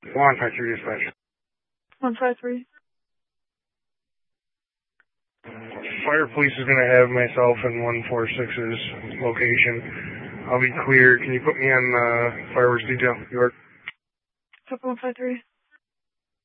153 dispatch. 153. Fire police is going to have myself and 146's location. I'll be clear. Can you put me on fireworks detail? York? Copy 153.